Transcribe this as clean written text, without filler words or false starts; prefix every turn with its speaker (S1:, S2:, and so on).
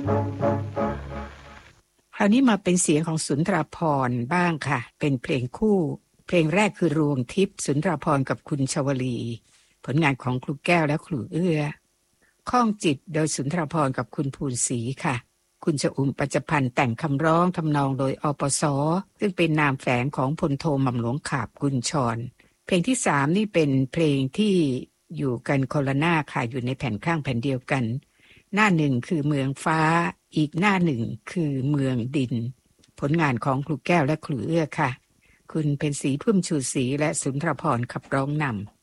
S1: คราวนี้มาเป็นเสียงของสุนทรภรณ์บ้างค่ะเป็นเพลงคู่เพลงแรกคือรวงทิพย์สุนทรภรณ์กับคุณชวลีผลงานของครูแก้วและครูเอื้อข้องจิตโดยสุนทรภรณ์กับคุณภูนศรีค่ะคุณชอุ่มปัจจพันธ์แต่งคำร้องทำนองโดยอปส.ซึ่งเป็นนามแฝงของพลโทหม่อมหลวงขาบกุญชรเพลงที่3นี่เป็นเพลงที่อยู่กันคนละหน้าค่ะอยู่ในแผ่นข้างแผ่นเดียวกันหน้าหนึ่งคือเมืองฟ้าอีกหน้าหนึ่งคือเมืองดินผลงานของครูแก้วและครูเอื้อค่ะคุณเพ็ญศรีพุ่มชูศรีและสุนทรภรณ์ขับร้องนำ